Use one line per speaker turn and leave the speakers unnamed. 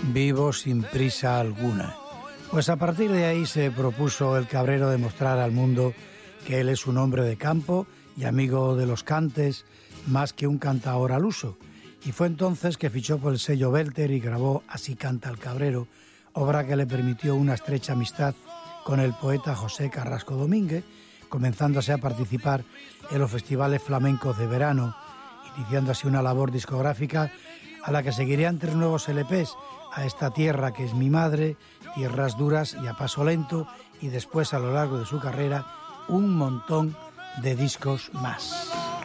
Vivo sin prisa alguna. Pues a partir de ahí se propuso el Cabrero demostrar al mundo que él es un hombre de campo y amigo de los cantes, más que un cantaor al uso. Y fue entonces que fichó por el sello Belter y grabó Así canta el Cabrero, obra que le permitió una estrecha amistad con el poeta José Carrasco Domínguez, comenzándose a participar en los festivales flamencos de verano, iniciando así una labor discográfica a la que seguirían 3 nuevos LPs, A esta tierra que es mi madre, Tierras duras y A paso lento, y después a lo largo de su carrera un montón de discos más.